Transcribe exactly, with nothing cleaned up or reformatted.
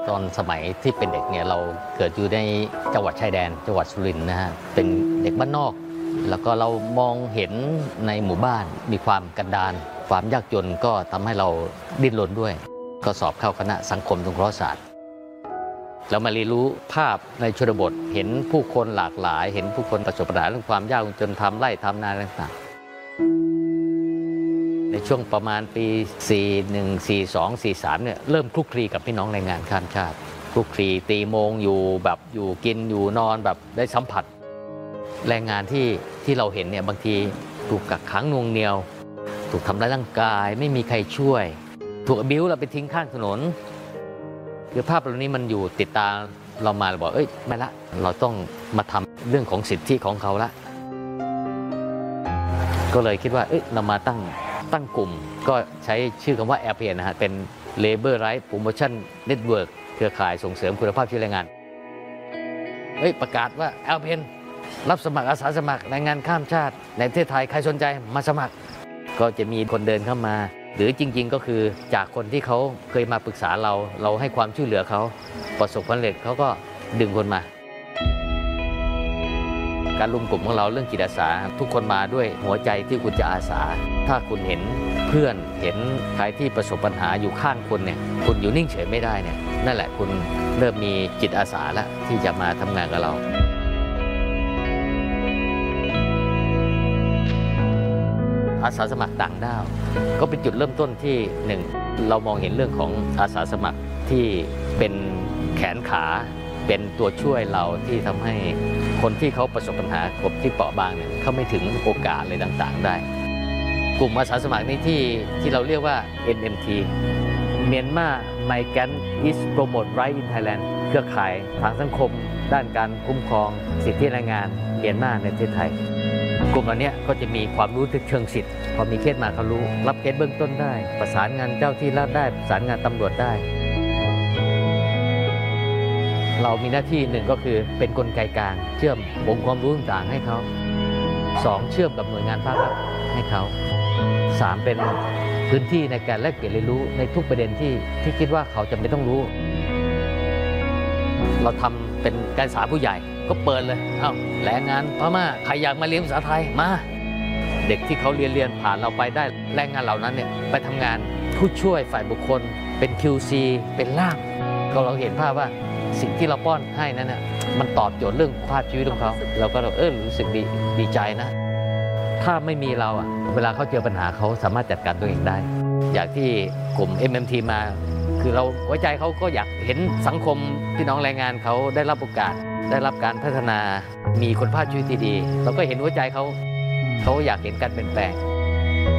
ตอนสมัยที่เป็นเด็กเนี่ยเราเกิดอยู่ในจังหวัดชายแดนจังหวัดสุรินทร์นะฮะเป็นเด็กบ้านนอกแล้วก็เรามองเห็นในหมู่บ้านมีความกันดารความยากจนก็ทำให้เราดิ้นรนด้วยก็สอบเข้าคณะสังคมสงเคราะห์ศาสตร์แล้วมาเรียนรู้ภาพในชนบทเห็นผู้คนหลากหลายเห็นผู้คนประสบปัญหาเรื่องความยากจนทำไร่ทำนาต่างๆในช่วงประมาณปีสี่สิบเอ็ด สี่สิบสอง สี่สิบสามเนี่ยเริ่มคลุกคลีกับพี่น้องแรงงานข้ามชาติคลุกคลีตีโมงอยู่แบบอยู่กินอยู่นอนแบบได้สัมผัสแรงงานที่ที่เราเห็นเนี่ยบางทีถูกกักขังน่วงเหนี่ยวถูกทำร้ายร่างกายไม่มีใครช่วยถูกบิ้วเราไปทิ้งข้างถนนคือภาพเหล่านี้มันอยู่ติดตาเรามาเราบอกเอ้ยไม่ละเราต้องมาทำเรื่องของสิทธิของเขาละก็เลยคิดว่าเอ้ยเรามาตั้งตั้งกลุ่มก็ใช้ชื่อคำว่า แอล พี เอ็น นะฮะเป็น Labor Rights Promotion Network เครือข่ายส่งเสริมคุณภาพชีวิตแรงงานเอ้ยประกาศว่า แอล พี เอ็น รับสมัครอาสาสมัครแรงงานข้ามชาติในประเทศไทยใครสนใจมาสมัครก็จะมีคนเดินเข้ามาหรือจริงๆก็คือจากคนที่เขาเคยมาปรึกษาเราเราให้ความช่วยเหลือเขาประสบความสำเร็จเขาก็ดึงคนมาการรวมกลุ่มของเราเรื่องจิตอาสาทุกคนมาด้วยหัวใจที่คุณจะอาสาถ้าคุณเห็นเพื่อนเห็นใครที่ประสบปัญหาอยู่ข้างคุณเนี่ยคุณอยู่นิ่งเฉยไม่ได้เนี่ยนั่นแหละคุณเริ่มมีจิตอาสาแล้วที่จะมาทำงานกับเราอาสาสมัครต่างด้าวก็เป็นจุดเริ่มต้นที่หนึ่งเรามองเห็นเรื่องของอาสาสมัครที่เป็นแขนขาเป็นตัวช่วยเราที่ทำให้คนที่เขาประสบปัญหากลุ่มที่เปราะบางเนี่ยเขาไม่ถึงโอกาสอะไรต่างๆได้กลุ่มอาสาสมัครนี้ที่ที่เราเรียกว่า เอ็น เอ็ม ที Myanmar Migrant is Promote Right in Thailand เครือข่ายทางสังคมด้านการคุ้มครองสิทธิแรงงานเมียนมาในประเทศไทยกลุ่มเหล่านี้ก็จะมีความรู้เชิงสิทธิ์พอมีเคสมาเขารู้รับเคสเบื้องต้นได้ประสานงานเจ้าที่รัฐได้ประสานงานตำรวจได้เรามีหน้าที่หนึ่งก็คือเป็นกลไกกลางเชื่อมองค์ความรู้ต่างๆให้เขาสองเชื่อมกับหน่วยงานภาครัฐให้เขาสามเป็นพื้นที่ในการแลกเปลี่ยนเรียนรู้ในทุกประเด็นที่ที่คิดว่าเขาจำเป็นต้องรู้เราทำเป็นการศึกษาผู้ใหญ่ก็เปิดเลยเอ้าแรงงานพม่าใครอยากมาเรียนภาษาไทยมาเด็กที่เขาเรียนเรียนผ่านเราไปได้แรงงานเหล่านั้นเนี่ยไปทำงานผู้ช่วยฝ่ายบุคคลเป็น คิว ซี เป็นล่ามก็เราเห็นภาพว่าสิ่งที่เราป้อนให้นั้นเนี่ยมันตอบโจทย์เรื่องภาพชีวิตของเขาเราก็เออรู้สึกดีดีใจนะถ้าไม่มีเราอ่ะเวลาเขาเจอปัญหาเขาสามารถจัดการตัวเองได้อย่างที่กลุ่ม เอ็ม เอ็ม ที มาคือเราไว้ใจเขาก็อยากเห็นสังคมพี่น้องแรงงานเขาได้รับโอกาสได้รับการพัฒนามีคุณภาพชีวิตที่ดีเราก็เห็นหัวใจเขาเขาอยากเห็นการเปลี่ยนแปลง